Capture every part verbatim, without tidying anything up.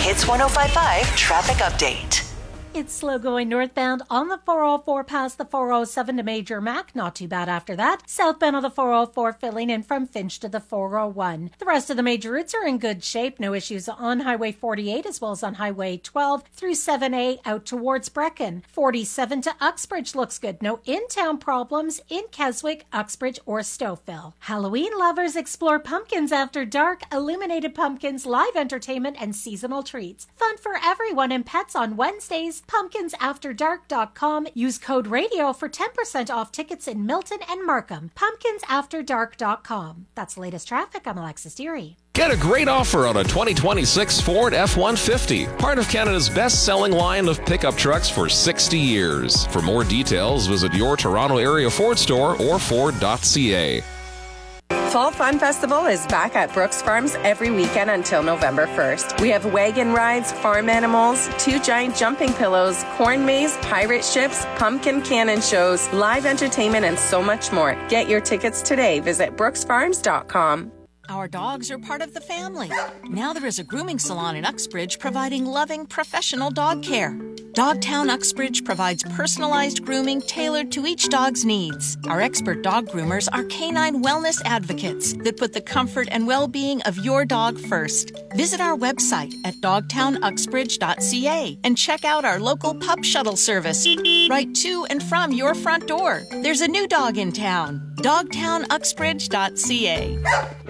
Hits one oh five point five traffic update. It's slow going northbound on the four oh four past the four oh seven to Major Mac. Not too bad after that. Southbound on the four oh four filling in from Finch to the four oh one. The rest of the major routes are in good shape. No issues on Highway forty-eight as well as on Highway twelve through seven A out towards Brecon. forty-seven to Uxbridge looks good. No in-town problems in Keswick, Uxbridge, or Stouffville. Halloween lovers explore pumpkins after dark, illuminated pumpkins, live entertainment, and seasonal treats. Fun for everyone and pets on Wednesdays. pumpkins after dark dot com. Use code RADIO for ten percent off tickets in Milton and Markham. pumpkins after dark dot com. That's the latest traffic. I'm Alexis Deary. Get a great offer on a twenty twenty-six Ford F one fifty, part of Canada's best-selling line of pickup trucks for sixty years. For more details, visit your Toronto area Ford store or ford dot c a. Fall Fun Festival is back at Brooks Farms every weekend until November first. We have wagon rides, farm animals, two giant jumping pillows, corn maze, pirate ships, pumpkin cannon shows, live entertainment, and so much more. Get your tickets today. Visit brooks farms dot com. Our dogs are part of the family. Now there is a grooming salon in Uxbridge providing loving, professional dog care. Dogtown Uxbridge provides personalized grooming tailored to each dog's needs. Our expert dog groomers are canine wellness advocates that put the comfort and well-being of your dog first. Visit our website at dogtown uxbridge dot c a and check out our local pup shuttle service right to and from your front door. There's a new dog in town. dogtown uxbridge dot c a.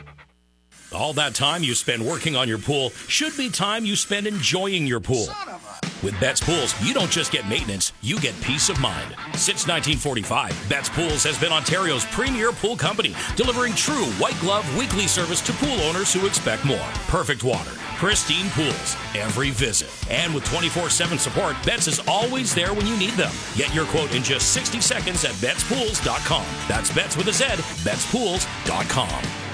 All that time you spend working on your pool should be time you spend enjoying your pool. With Betts Pools, you don't just get maintenance, you get peace of mind. Since nineteen forty-five, Betts Pools has been Ontario's premier pool company, delivering true white glove weekly service to pool owners who expect more. Perfect water, pristine pools, every visit. And with twenty-four seven support, Betts is always there when you need them. Get your quote in just sixty seconds at betts pools dot com. That's Betts with a Z, betts pools dot com.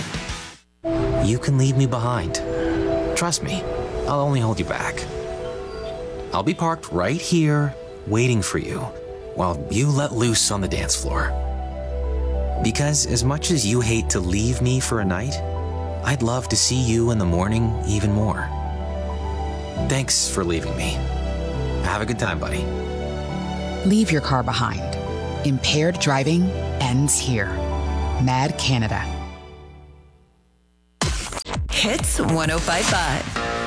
You can leave me behind. Trust me, I'll only hold you back. I'll be parked right here, waiting for you, while you let loose on the dance floor. Because as much as you hate to leave me for a night, I'd love to see you in the morning even more. Thanks for leaving me. Have a good time, buddy. Leave your car behind. Impaired driving ends here. Mad Canada. Hits one oh five point five.